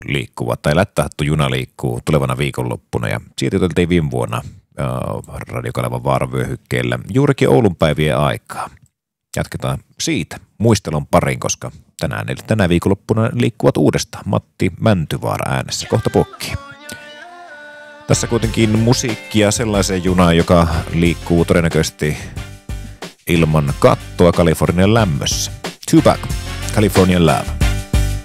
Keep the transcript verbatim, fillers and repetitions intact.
liikkuva, tai Lättähattu juna liikkuu tulevana viikonloppuna, ja siitä juteltiin viime vuonna äh, Radiokanavan vaaravyöhykkeellä juurikin Oulun päivien aikaa. Jatketaan siitä muistelun parin, koska tänään, eli tänä viikonloppuna liikkuvat uudestaan Matti Mäntyvaara äänessä kohta pokkiin. Tässä kuitenkin musiikkia sellaiseen junaan, joka liikkuu todennäköisesti ilman kattoa Kalifornian lämmössä. Tupac, Californian Love.